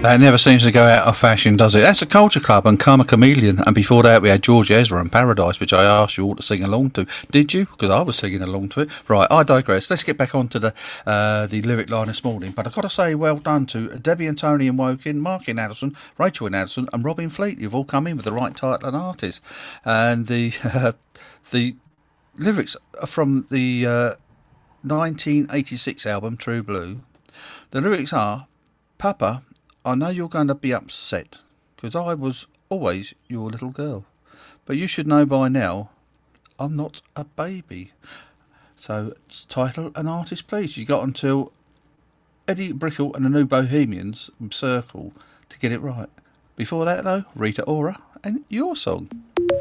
That never seems to go out of fashion, does it? That's the Culture Club and Karma Chameleon. And before that, we had George Ezra and Paradise, which I asked you all to sing along to. Did you? Because I was singing along to it. Right, I digress. Let's get back on to the lyric line this morning. But I've got to say, well done to Debbie and Tony and Woking, Mark in Addison, Rachel in Addison, and Robin Fleet. You've all come in with the right title and artist. And the lyrics are from the 1986 album True Blue. The lyrics are, Papa, I know you're going to be upset, because I was always your little girl. But you should know by now, I'm not a baby. So, it's title and artist, please. You got until Eddie Brickell and the New Bohemians Circle to get it right. Before that, though, Rita Ora and Your Song.